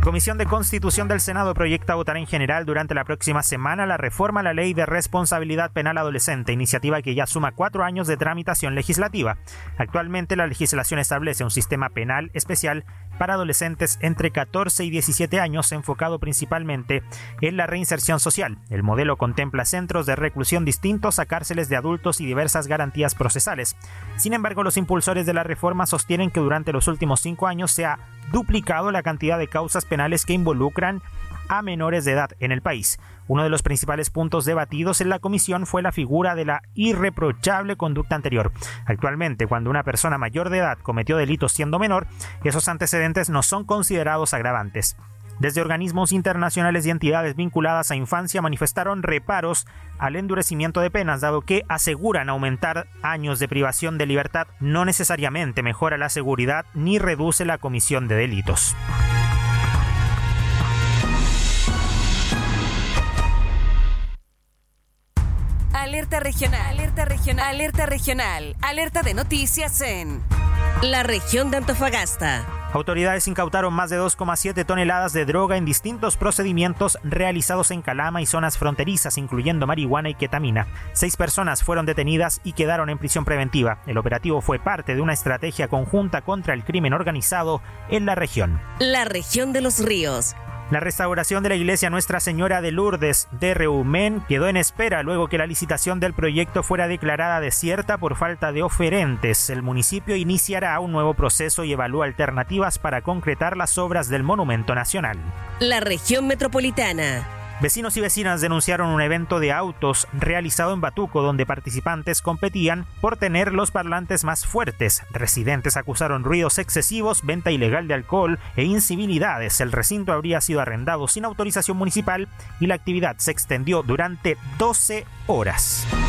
Comisión de Constitución del Senado proyecta votar en general durante la próxima semana la reforma a la Ley de Responsabilidad Penal Adolescente, iniciativa que ya suma 4 años de tramitación legislativa. Actualmente la legislación establece un sistema penal especial para adolescentes entre 14 y 17 años, enfocado principalmente en la reinserción social. El modelo contempla centros de reclusión distintos a cárceles de adultos y diversas garantías procesales. Sin embargo, los impulsores de la reforma sostienen que durante los últimos 5 años se ha duplicado la cantidad de causas penales que involucran a menores de edad en el país. Uno de los principales puntos debatidos en la comisión fue la figura de la irreprochable conducta anterior. Actualmente, cuando una persona mayor de edad cometió delitos siendo menor, esos antecedentes no son considerados agravantes. Desde organismos internacionales y entidades vinculadas a infancia manifestaron reparos al endurecimiento de penas, dado que aseguran aumentar años de privación de libertad no necesariamente mejora la seguridad ni reduce la comisión de delitos. Alerta regional, alerta regional, alerta regional, alerta de noticias en la región de Antofagasta. Autoridades incautaron más de 2,7 toneladas de droga en distintos procedimientos realizados en Calama y zonas fronterizas, incluyendo marihuana y ketamina. 6 personas fueron detenidas y quedaron en prisión preventiva. El operativo fue parte de una estrategia conjunta contra el crimen organizado en la región. La región de Los Ríos. La restauración de la iglesia Nuestra Señora de Lourdes de Reumén quedó en espera luego que la licitación del proyecto fuera declarada desierta por falta de oferentes. El municipio iniciará un nuevo proceso y evalúa alternativas para concretar las obras del monumento nacional. La región metropolitana. Vecinos y vecinas denunciaron un evento de autos realizado en Batuco donde participantes competían por tener los parlantes más fuertes. Residentes acusaron ruidos excesivos, venta ilegal de alcohol e incivilidades. El recinto habría sido arrendado sin autorización municipal y la actividad se extendió durante 12 horas.